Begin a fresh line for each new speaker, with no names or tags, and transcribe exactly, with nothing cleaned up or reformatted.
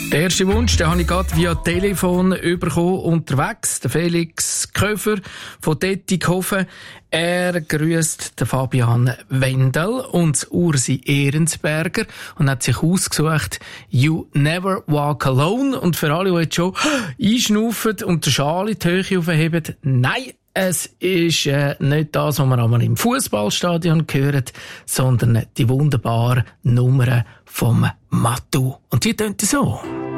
Der erste Wunsch, den habe ich gerade via Telefon bekommen, unterwegs. Der Felix Köfer von Dettighofen. Er grüßt den Fabian Wendel und Ursi Ehrensberger und hat sich ausgesucht «You Never Walk Alone». Und für alle, die jetzt schon einschnaufen und den Schal in die Höhe aufheben, nein, es ist äh, nicht das, was man einmal im Fußballstadion hört, sondern die wunderbare Nummer vom Mattu. Und die tönt so.